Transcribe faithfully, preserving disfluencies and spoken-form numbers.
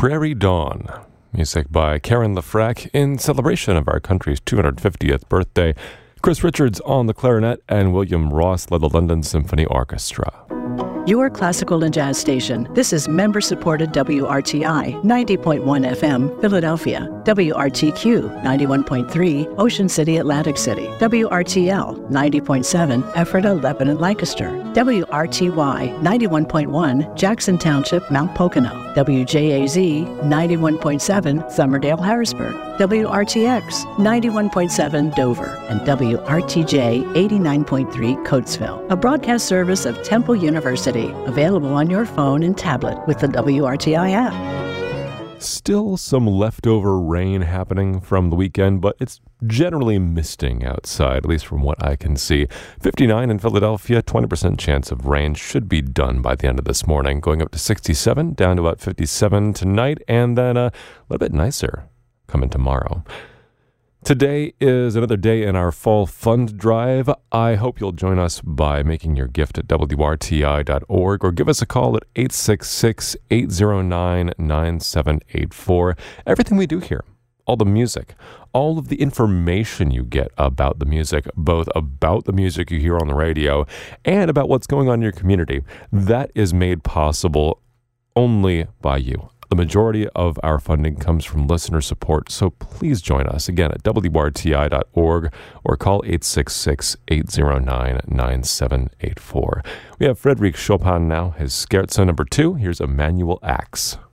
Prairie Dawn, music by Karen LaFrac in celebration of our country's two hundred fiftieth birthday. Chris Richards on the clarinet and William Ross led the London Symphony Orchestra. Your classical and jazz station. This is member-supported W R T I, ninety point one F M, Philadelphia. W R T Q, ninety-one point three, Ocean City, Atlantic City. W R T L, ninety point seven, Ephrata, Lebanon, Lancaster. W R T Y, ninety-one point one, Jackson Township, Mount Pocono. W J A Z, ninety-one point seven, Somerdale, Harrisburg. W R T X, ninety-one point seven, Dover. And W R T J, eighty-nine point three, Coatesville. A broadcast service of Temple University. Available on your phone and tablet with the W R T I app. Still some leftover rain happening from the weekend, but it's generally misting outside, at least from what I can see. fifty-nine in Philadelphia, twenty percent chance of rain should be done by the end of this morning, going up to sixty-seven, down to about fifty-seven tonight, and then a little bit nicer coming tomorrow. Today is another day in our fall fund drive. I hope you'll join us by making your gift at W R T I dot org or give us a call at eight six six, eight zero nine, nine seven eight four. Everything we do here, all the music, all of the information you get about the music, both about the music you hear on the radio and about what's going on in your community, that is made possible only by you. The majority of our funding comes from listener support, so please join us again at W R T I dot org or call eight six six, eight zero nine, nine seven eight four. We have Frédéric Chopin now, his Scherzo number two. Here's Emmanuel Axe.